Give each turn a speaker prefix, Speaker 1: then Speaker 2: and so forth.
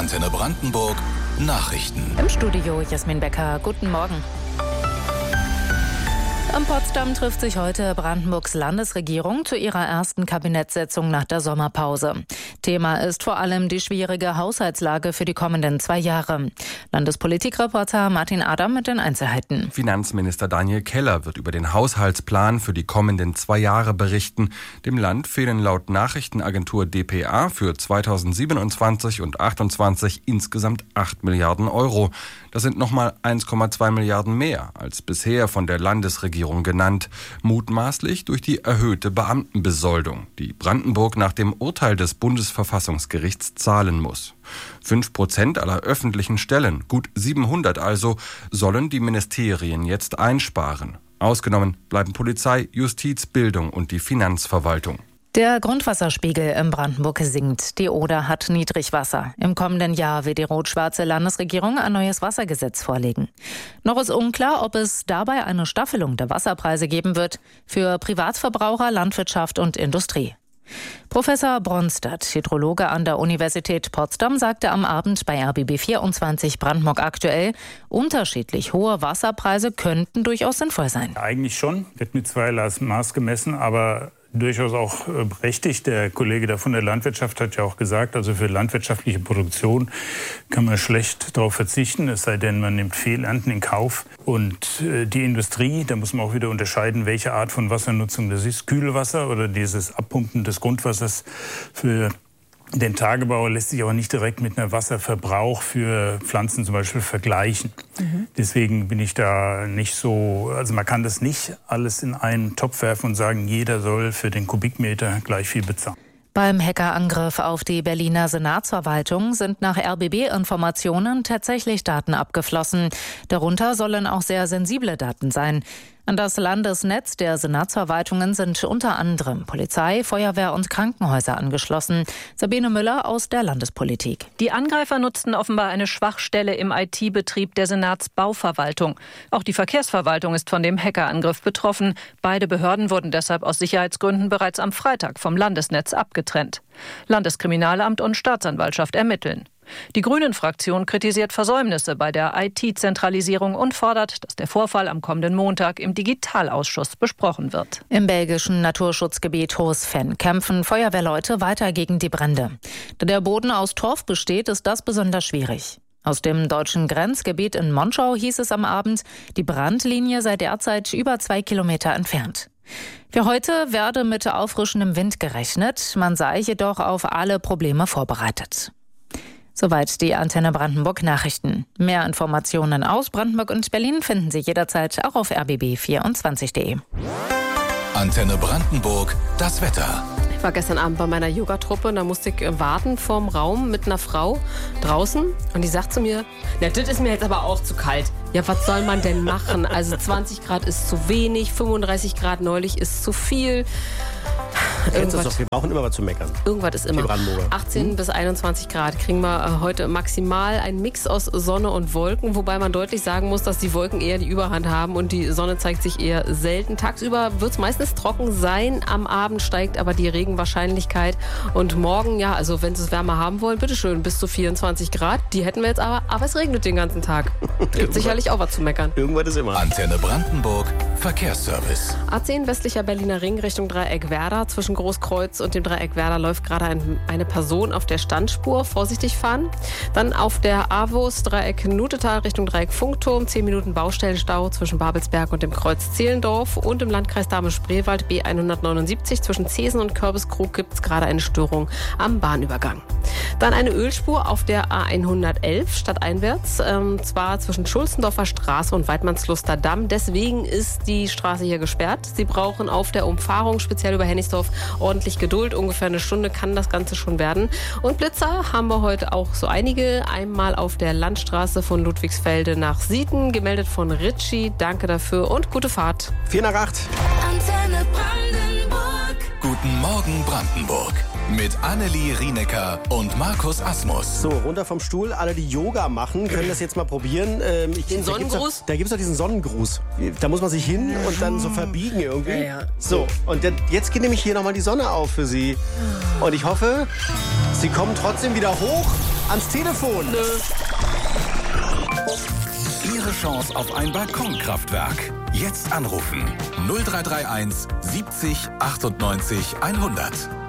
Speaker 1: Antenne Brandenburg Nachrichten.
Speaker 2: Im Studio Jasmin Becker. Guten Morgen. In Potsdam trifft sich heute Brandenburgs Landesregierung zu ihrer ersten Kabinettssitzung nach der Sommerpause. Thema ist vor allem die schwierige Haushaltslage für die kommenden 2 Jahre. Landespolitikreporter Martin Adam mit den Einzelheiten.
Speaker 3: Finanzminister Daniel Keller wird über den Haushaltsplan für die kommenden 2 Jahre berichten. Dem Land fehlen laut Nachrichtenagentur dpa für 2027 und 2028 insgesamt 8 Milliarden Euro. Das sind nochmal 1,2 Milliarden mehr als bisher von der Landesregierung genannt. Mutmaßlich durch die erhöhte Beamtenbesoldung, die Brandenburg nach dem Urteil des Bundesverfassungsgerichts zahlen muss. 5% aller öffentlichen Stellen, gut 700 also, sollen die Ministerien jetzt einsparen. Ausgenommen bleiben Polizei, Justiz, Bildung und die Finanzverwaltung.
Speaker 2: Der Grundwasserspiegel in Brandenburg sinkt. Die Oder hat Niedrigwasser. Im kommenden Jahr wird die rot-schwarze Landesregierung ein neues Wassergesetz vorlegen. Noch ist unklar, ob es dabei eine Staffelung der Wasserpreise geben wird für Privatverbraucher, Landwirtschaft und Industrie. Professor Bronstadt, Hydrologe an der Universität Potsdam, sagte am Abend bei RBB 24 Brandenburg aktuell, unterschiedlich hohe Wasserpreise könnten durchaus sinnvoll sein.
Speaker 4: Eigentlich schon, wird mit zweierlei Maß gemessen, aber durchaus auch berechtigt. Der Kollege da von der Landwirtschaft hat ja auch gesagt, also für landwirtschaftliche Produktion kann man schlecht darauf verzichten, es sei denn, man nimmt Fehlernten in Kauf. Und die Industrie, da muss man auch wieder unterscheiden, welche Art von Wassernutzung das ist. Kühlwasser oder dieses Abpumpen des Grundwassers für den Tagebau lässt sich aber nicht direkt mit einem Wasserverbrauch für Pflanzen zum Beispiel vergleichen. Deswegen bin ich da nicht so, also man kann das nicht alles in einen Topf werfen und sagen, jeder soll für den Kubikmeter gleich viel bezahlen.
Speaker 2: Beim Hackerangriff auf die Berliner Senatsverwaltung sind nach RBB-Informationen tatsächlich Daten abgeflossen. Darunter sollen auch sehr sensible Daten sein. An das Landesnetz der Senatsverwaltungen sind unter anderem Polizei, Feuerwehr und Krankenhäuser angeschlossen. Sabine Müller aus der Landespolitik.
Speaker 5: Die Angreifer nutzten offenbar eine Schwachstelle im IT-Betrieb der Senatsbauverwaltung. Auch die Verkehrsverwaltung ist von dem Hackerangriff betroffen. Beide Behörden wurden deshalb aus Sicherheitsgründen bereits am Freitag vom Landesnetz abgetrennt. Landeskriminalamt und Staatsanwaltschaft ermitteln. Die Grünen-Fraktion kritisiert Versäumnisse bei der IT-Zentralisierung und fordert, dass der Vorfall am kommenden Montag im Digitalausschuss besprochen wird.
Speaker 2: Im belgischen Naturschutzgebiet Hoosven kämpfen Feuerwehrleute weiter gegen die Brände. Da der Boden aus Torf besteht, ist das besonders schwierig. Aus dem deutschen Grenzgebiet in Monschau hieß es am Abend, die Brandlinie sei derzeit über 2 Kilometer entfernt. Für heute werde mit auffrischendem Wind gerechnet, man sei jedoch auf alle Probleme vorbereitet. Soweit die Antenne Brandenburg Nachrichten. Mehr Informationen aus Brandenburg und Berlin finden Sie jederzeit auch auf rbb24.de.
Speaker 1: Antenne Brandenburg, das Wetter.
Speaker 6: Ich war gestern Abend bei meiner Yogatruppe und da musste ich warten vorm Raum mit einer Frau draußen und die sagt zu mir, na, das ist mir jetzt aber auch zu kalt. Ja, was soll man denn machen? Also 20 Grad ist zu wenig, 35 Grad neulich ist zu viel.
Speaker 7: Wir brauchen immer was zu meckern.
Speaker 6: Irgendwas ist immer. 18 bis 21 Grad kriegen wir heute maximal einen Mix aus Sonne und Wolken, wobei man deutlich sagen muss, dass die Wolken eher die Überhand haben und die Sonne zeigt sich eher selten. Tagsüber wird es meistens trocken sein, am Abend steigt aber die Regenwahrscheinlichkeit und morgen, ja, also wenn Sie es wärmer haben wollen, bitteschön, bis zu 24 Grad. Die hätten wir jetzt aber es regnet den ganzen Tag. Gibt sicherlich auch was zu meckern.
Speaker 7: Irgendwas ist immer.
Speaker 1: Antenne Brandenburg, Verkehrsservice.
Speaker 6: A10 westlicher Berliner Ring Richtung Dreieck Werder. Zwischen Großkreuz und dem Dreieck Werder läuft gerade eine Person auf der Standspur. Vorsichtig fahren. Dann auf der AWUS Dreieck Nutetal Richtung Dreieck Funkturm. 10 Minuten Baustellenstau zwischen Babelsberg und dem Kreuz Zehlendorf. Und im Landkreis Dahme-Spreewald B179 zwischen Zesen und Körbeskrug gibt es gerade eine Störung am Bahnübergang. Dann eine Ölspur auf der A111 stadteinwärts. Zwar zwischen Schulzendorfer Straße und Weidmannsluster Damm. Deswegen ist die Straße hier gesperrt. Sie brauchen auf der Umfahrung, speziell über Hennigsdorf, ordentlich Geduld. Ungefähr eine Stunde kann das Ganze schon werden. Und Blitzer haben wir heute auch so einige. Einmal auf der Landstraße von Ludwigsfelde nach Sieten, gemeldet von Ritchie. Danke dafür und gute Fahrt.
Speaker 7: 4 nach 8.
Speaker 1: Antenne Brandenburg. Guten Morgen Brandenburg. Mit Annelie Rienecker und Markus Asmus.
Speaker 7: So, runter vom Stuhl. Alle, die Yoga machen, können das jetzt mal probieren.
Speaker 6: Den Sonnengruß?
Speaker 7: Da gibt es doch diesen Sonnengruß. Da muss man sich hin und dann so verbiegen irgendwie.
Speaker 6: Ja.
Speaker 7: So, und jetzt geht nämlich hier nochmal die Sonne auf für Sie. Und ich hoffe, Sie kommen trotzdem wieder hoch. ans Telefon.
Speaker 6: Nö.
Speaker 1: Ihre Chance auf ein Balkonkraftwerk. Jetzt anrufen. 0331 70 98 100.